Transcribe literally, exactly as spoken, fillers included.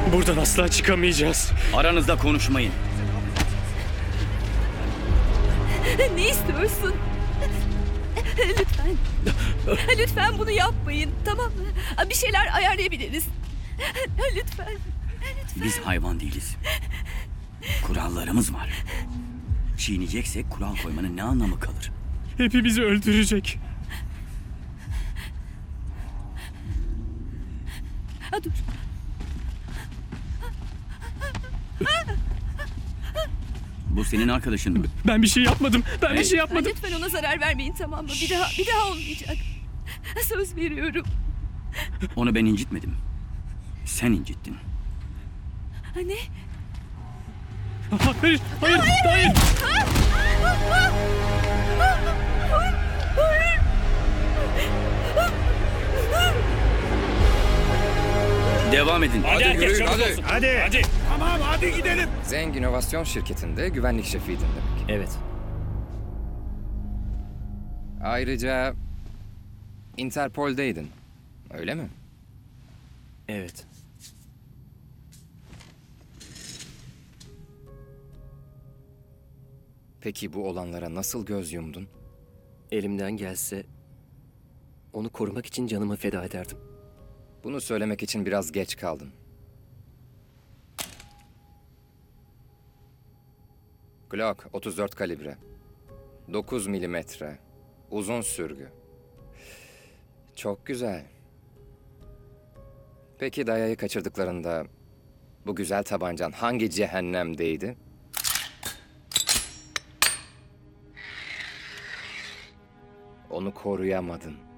Buradan asla çıkamayacağız. Aranızda konuşmayın. Ne istiyorsun? Lütfen. Lütfen bunu yapmayın, tamam mı? Bir şeyler ayarlayabiliriz. Lütfen. Biz hayvan değiliz. Kurallarımız var. Çiğneyeceksek kural koymanın ne anlamı kalır? Hepimizi öldürecek. Ha, dur. Bu senin arkadaşın mı? Ben bir şey yapmadım. Ben bir Hey. şey yapmadım. Lütfen ona zarar vermeyin, tamam mı? Bir daha, bir daha olmayacak. Söz veriyorum. Onu ben incitmedim. Sen incittin. Ne? Hayır, hayır, hayır. Devam edin. Hadi yürüyün hadi. Hadi. Hadi. Tamam hadi gidelim. Zeng İnovasyon Şirketi'nde güvenlik şefiydin demek. Evet. Ayrıca Interpol'deydin. Öyle mi? Evet. Peki bu olanlara nasıl göz yumdun? Elimden gelse onu korumak için canımı feda ederdim. Bunu söylemek için biraz geç kaldın. Glock otuz dört kalibre. dokuz milimetre. Uzun sürgü. Çok güzel. Peki Daya'yı kaçırdıklarında bu güzel tabancan hangi cehennemdeydi? Onu koruyamadın.